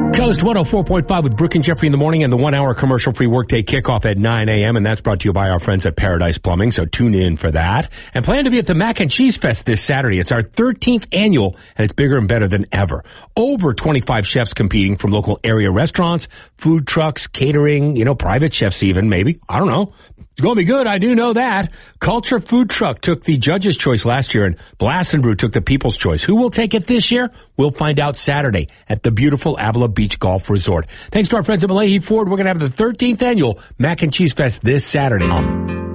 Coast 104.5 with Brooke and Jeffrey in the morning and the 1 hour commercial free workday kickoff at 9 a.m. And that's brought to you by our friends at Paradise Plumbing. So tune in for that and plan to be at the Mac and Cheese Fest this Saturday. It's our 13th annual and it's bigger and better than ever. Over 25 chefs competing from local area restaurants, food trucks, catering, private chefs even, maybe. I don't know. It's going to be good. I do know that. Culture Food Truck took the judge's choice last year and Blast and Brew took the people's choice. Who will take it this year? We'll find out Saturday at the beautiful Avila Beach Golf Resort. Thanks to our friends at Malahi Ford. We're going to have the 13th annual Mac and Cheese Fest this Saturday.